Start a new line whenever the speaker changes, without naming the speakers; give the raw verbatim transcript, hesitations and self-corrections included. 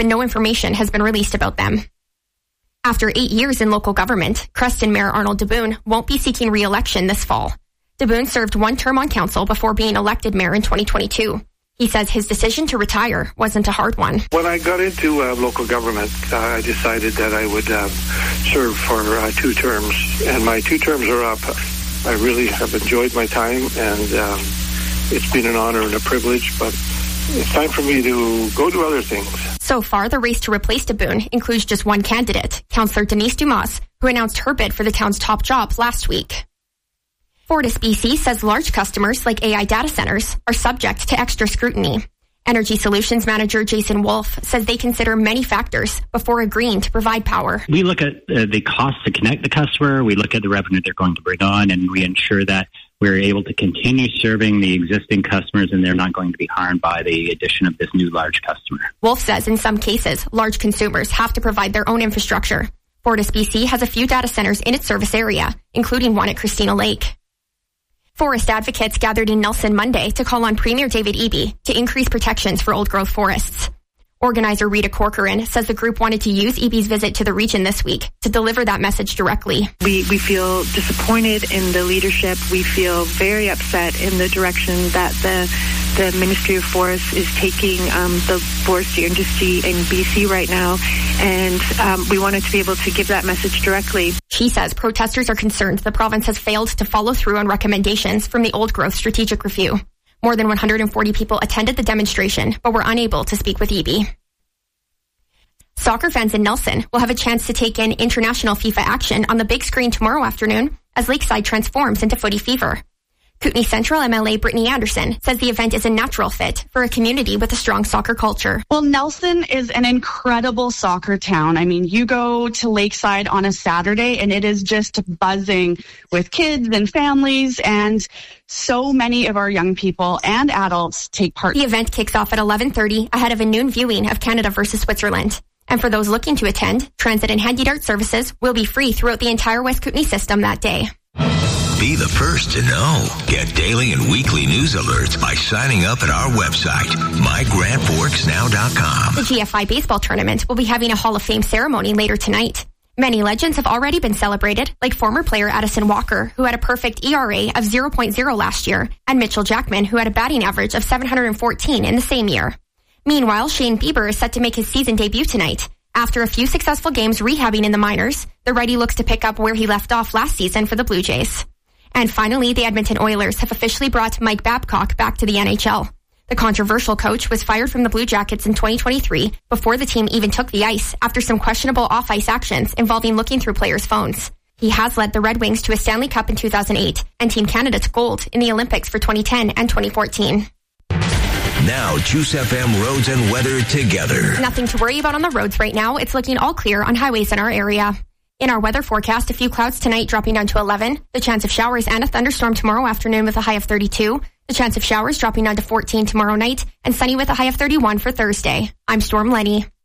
but no information has been released about them. After eight years in local government, Creston Mayor Arnold DeBoon won't be seeking re-election this fall. DeBoon served one term on council before being elected mayor in twenty twenty-two. He says his decision to retire wasn't a hard one.
When I got into uh, local government, uh, I decided that I would uh, serve for uh, two terms, and my two terms are up. I really have enjoyed my time, and um, it's been an honor and a privilege, but it's time for me to go do other things.
So far, the race to replace DeBoon includes just one candidate, Councillor Denise Dumas, who announced her bid for the town's top job last week. Fortis B C says large customers like A I data centers are subject to extra scrutiny. Energy Solutions Manager Jason Wolf says they consider many factors before agreeing to provide power.
We look at uh, the cost to connect the customer, we look at the revenue they're going to bring on, and we ensure that we're able to continue serving the existing customers and they're not going to be harmed by the addition of this new large customer.
Wolf says in some cases, large consumers have to provide their own infrastructure. Fortis B C has a few data centers in its service area, including one at Christina Lake. Forest advocates gathered in Nelson Monday to call on Premier David Eby to increase protections for old-growth forests. Organizer Rita Corcoran says the group wanted to use Eby's visit to the region this week to deliver that message directly.
We we feel disappointed in the leadership. We feel very upset in the direction that the the Ministry of Forests is taking um, the forestry industry in B C right now, and um, we wanted to be able to give that message directly.
She says protesters are concerned the province has failed to follow through on recommendations from the Old Growth Strategic Review. More than one hundred forty people attended the demonstration, but were unable to speak with Eby. Soccer fans in Nelson will have a chance to take in international FIFA action on the big screen tomorrow afternoon as Lakeside transforms into footy fever. Kootenay Central M L A Brittany Anderson says the event is a natural fit for a community with a strong soccer culture.
Well, Nelson is an incredible soccer town. I mean, you go to Lakeside on a Saturday and it is just buzzing with kids and families, and so many of our young people and adults take part.
The event kicks off at eleven thirty ahead of a noon viewing of Canada versus Switzerland. And for those looking to attend, transit and handy dart services will be free throughout the entire West Kootenay system that day.
Be the first to know. Get daily and weekly news alerts by signing up at our website, my grand forks now dot com.
The G F I baseball tournament will be having a Hall of Fame ceremony later tonight. Many legends have already been celebrated, like former player Addison Walker, who had a perfect E R A of zero point zero last year, and Mitchell Jackman, who had a batting average of seven hundred fourteen in the same year. Meanwhile, Shane Bieber is set to make his season debut tonight. After a few successful games rehabbing in the minors, the righty looks to pick up where he left off last season for the Blue Jays. And finally, the Edmonton Oilers have officially brought Mike Babcock back to the N H L. The controversial coach was fired from the Blue Jackets in twenty twenty-three before the team even took the ice after some questionable off-ice actions involving looking through players' phones. He has led the Red Wings to a Stanley Cup in two thousand eight and Team Canada to gold in the Olympics for twenty ten and twenty fourteen.
Now, Juice F M roads and weather together.
Nothing to worry about on the roads right now. It's looking all clear on highways in our area. In our weather forecast, a few clouds tonight dropping down to eleven. The chance of showers and a thunderstorm tomorrow afternoon with a high of thirty-two. The chance of showers dropping down to fourteen tomorrow night. And sunny with a high of thirty-one for Thursday. I'm Storm Lenny.